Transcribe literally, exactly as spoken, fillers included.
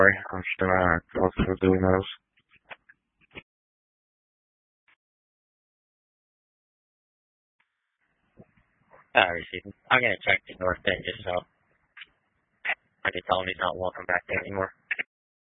Sorry, I'm just gonna go through the emails. I received. I'm gonna check the north end just so I can tell him he's not welcome back there anymore.